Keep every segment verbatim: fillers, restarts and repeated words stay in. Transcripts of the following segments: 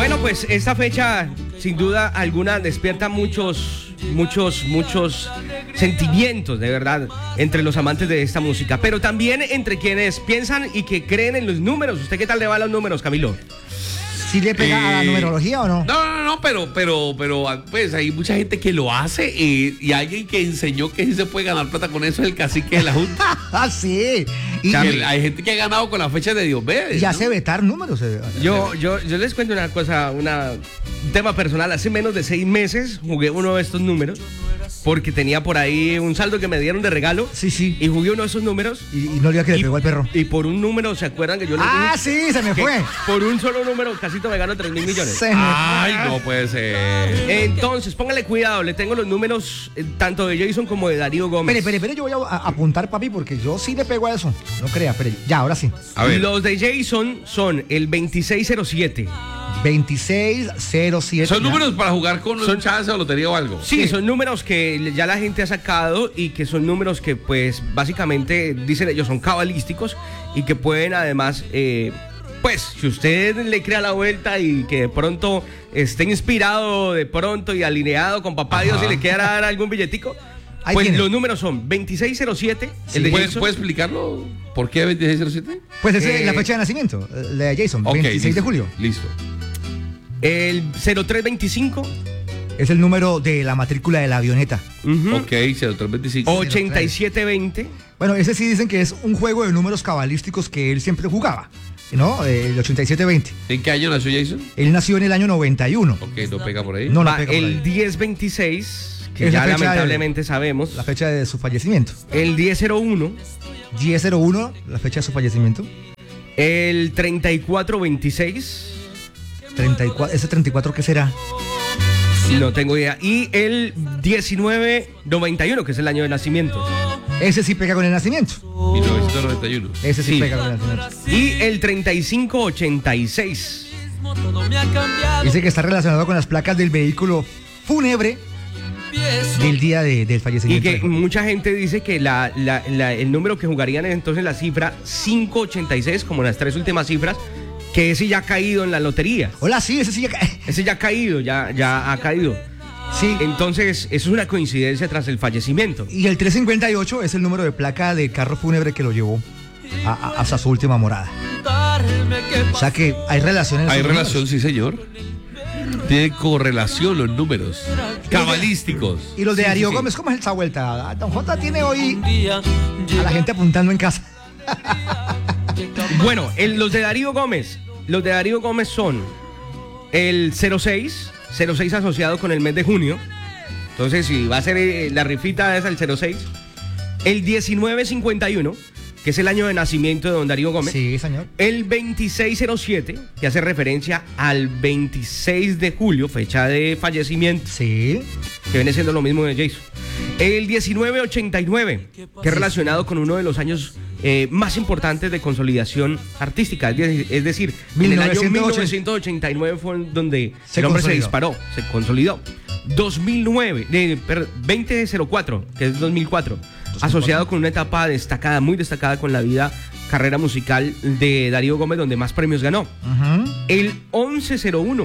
Bueno, pues esta fecha, sin duda alguna, despierta muchos, muchos, muchos sentimientos, de verdad, entre los amantes de esta música, pero también entre quienes piensan y que creen en los números. ¿Usted qué tal le va a los números, Camilo? ¿Sí le pega Eh, a la numerología o no? No, no, no, pero, pero, pero, pues hay mucha gente que lo hace y, y alguien que enseñó que sí se puede ganar plata con eso es el cacique de la Junta. Ah, sí. Y, O sea, que hay gente que ha ganado con la fecha de Diomedes. y ¿no? hace vetar números. eh. Yo, yo, yo les cuento una cosa, una, un tema personal. Hace menos de seis meses jugué uno de estos números porque tenía por ahí un saldo que me dieron de regalo. Sí, sí. Y jugué uno de esos números. Y, y no diga que le y, pegó al perro. Y por un número, ¿se acuerdan que yo les Ah, dije sí, se me que fue. por un solo número casito me gano tres mil millones? Se me Ay, fue. no puede ser. Entonces, póngale cuidado, le tengo los números eh, tanto de Jason como de Darío Gómez. Espere, espere, espere, yo voy a, a apuntar, papi, porque yo sí le pego a eso. No crea, espere. Ya, ahora sí. A ver. Los de Jason son el veintiséis cero siete. veintiséis cero siete. ¿Son números para jugar con Son- un chance o lotería o algo? Sí, son números que ya la gente ha sacado y que son números que pues básicamente dicen ellos son cabalísticos y que pueden además, eh, pues si usted le crea la vuelta y que de pronto esté inspirado de pronto y alineado con papá Dios Ajá. y le quiera dar algún billetico, Ahí pues tiene. los números son veintiséis cero siete, el de ¿Puedes, Jason. ¿Puedes explicarlo? ¿Por qué veintiséis cero siete? Pues esa es Eh, la fecha de nacimiento, eh, la de Jason, Ok, veintiséis de listo, julio. Listo. El cero tres veinticinco, Es el número de la matrícula de la avioneta. ujú, Ok, cero tres veinticinco. ochenta y siete veinte. Bueno, ese sí dicen que es un juego de números cabalísticos que él siempre jugaba, ¿no? Eh, El ochenta y siete veinte. ¿En qué año nació Jason? Él nació en el año noventa y uno. Ok, no pega por ahí. No, no Va, pega por el ahí. diez veintiséis, que Es la ya fecha de- lamentablemente sabemos. La fecha de su fallecimiento. El diez cero uno, diez cero uno, la fecha de su fallecimiento. el treinta y cuatro veintiséis, treinta y cuatro, ¿ese treinta y cuatro qué será? no tengo idea, y el diecinueve noventa y uno, que es el año de nacimiento, Ese sí pega con el nacimiento. mil novecientos noventa y uno. Ese sí, Sí. pega con el nacimiento. y el treinta y cinco ochenta y seis. Dice que está relacionado con las placas del vehículo fúnebre del día de- del Y fallecimiento. que mucha gente dice que la, la- la- el número que jugarían es entonces la cifra quinientos ochenta y seis, como las tres últimas cifras, que ese ya ha caído en la lotería. Hola, sí, ese sí ya cae. Ese ya ha caído, ya, ya ha caído. Sí. Entonces, eso es una coincidencia tras el fallecimiento. Y el trescientos cincuenta y ocho es el número de placa del carro fúnebre que lo llevó a- a- hasta su última morada. O sea que hay relación en Hay esos relación, números. sí, señor. Tiene correlación los números cabalísticos. Y los de Sí, sí, Darío sí. Gómez, ¿cómo es esa vuelta? Ah, Don J tiene hoy a la gente apuntando en casa. Bueno, el- los de Darío Gómez, los de Darío Gómez son el cero seis, cero seis asociado con el mes de junio. Entonces, si va a ser eh, la rifita es el cero seis. El diecinueve cincuenta y uno, que es el año de nacimiento de don Darío Gómez. Sí, señor. El veintiséis cero siete, que hace referencia al veintiséis de julio, fecha de fallecimiento, Sí. que viene siendo lo mismo de Jason. El diecinueve ochenta y nueve, que es relacionado con uno de los años eh, más importantes de consolidación artística. Es de- es decir, en el año mil novecientos ochenta y nueve fue donde Se el hombre se consolidó. disparó, se consolidó. dos mil nueve, de, per- veinte cero cuatro, que es dos mil cuatro, asociado con una etapa destacada, muy destacada con la vida, carrera musical de Darío Gómez, donde más premios ganó. Ujú. El once cero uno,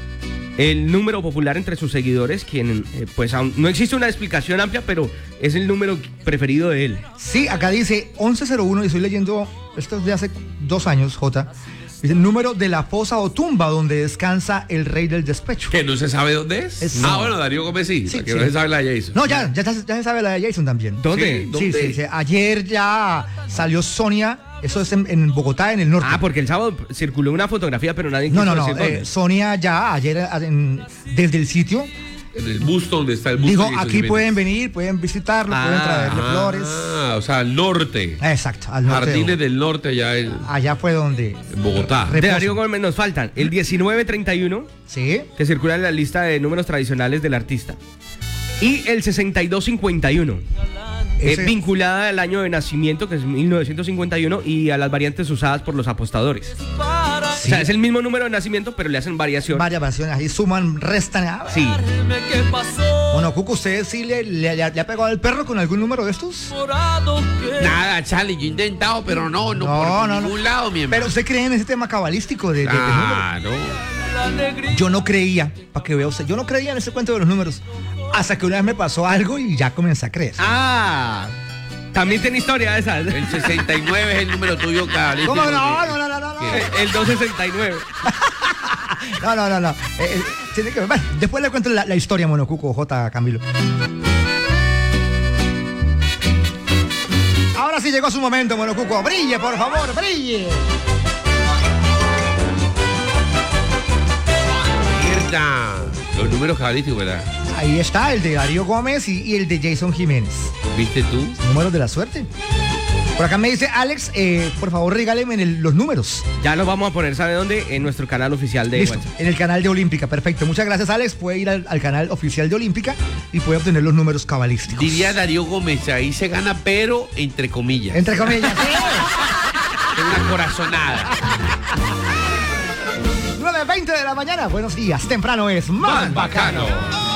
el número popular entre sus seguidores, quien eh, pues aún no existe una explicación amplia, pero es el número preferido de él. Sí, acá dice once cero uno y estoy leyendo, esto es de hace dos años, J. Dice número de la fosa o tumba donde descansa el rey del despecho. Que no se sabe dónde es. Es- ah, no. bueno, Darío Gómez sí. Sí, la que sí. no se sabe la de Jason. No, ya, ya, ya se sabe la de Jason también. ¿Dónde? Sí, Sí, ¿dónde? sí, sí. Ayer ya salió Sonia, eso es en, en Bogotá, en el norte. Ah, porque el sábado circuló una fotografía, pero nadie No, quiso no, no. decir dónde. eh, Sonia ya ayer eh, en- desde el sitio En el busto donde está el busto. dijo, de Jason aquí Jiménez. pueden venir, pueden visitarlo, Ah, pueden traerle Ah, flores. o sea, al norte. Exacto, al norte. de Jardines Bogotá. del norte, allá en, Allá fue donde. en Bogotá. Re- De Darío Gómez nos faltan el diecinueve treinta y uno, Sí. que circula en la lista de números tradicionales del artista, y el sesenta y dos cincuenta y uno, eh, Ese- vinculada al año de nacimiento, que es mil novecientos cincuenta y uno, y a las variantes usadas por los apostadores. Sí. O sea, es el mismo número de nacimiento, pero le hacen variación. Varias versiones ahí suman, restan. ah, Sí. Bueno, Cuco, ¿usted sí le, le- le ha pegado al perro con algún número de estos? Nada, Charlie, yo he intentado, pero no, no, No, por no, ningún no. lado, mi hermano. Pero usted cree en ese tema cabalístico de, de- de números. Ah, no. Yo no creía, para que vea usted, yo no creía en ese cuento de los números. Hasta que una vez me pasó algo y ya comencé a creer. Ah, también tiene historia esa. El sesenta y nueve es el número tuyo cabalístico. ¿Cómo no? No, no, no, no. no. El, el doscientos sesenta y nueve. No, no, no, no. Eh, eh, tiene que, bueno, después le cuento la, la historia, Monocuco, J. Camilo. Ahora sí llegó su momento, Monocuco. Brille, por favor, brille. Mierda. Los números cabalísticos, ¿verdad? Ahí está, el de Darío Gómez y, y el de Jason Jiménez. ¿Viste tú? Números de la suerte. Por acá me dice Alex, eh, por favor regáleme el, los números. Ya los vamos a poner, ¿sabe dónde? En nuestro canal oficial de Listo, WhatsApp. en el canal de Olímpica, perfecto. Muchas gracias, Alex. Puede ir al, al canal oficial de Olímpica y puede obtener los números cabalísticos. Diría Darío Gómez, ahí se gana, pero entre comillas. Entre comillas. Es una corazonada. nueve veinte de la mañana, buenos días. Temprano es más, Más bacano.